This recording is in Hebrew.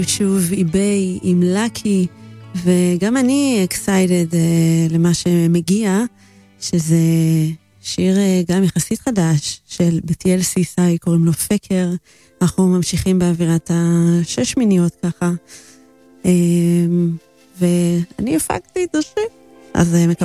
שוב איביי עם לקי, וגם אני excited למה שמגיע, שזה שיר גם יחסית חדש של בתיאל סיסאי, קוראים לו פקר. אנחנו ממשיכים באווירת השש מיניות ככה, ואני הפקתי את השיר, אז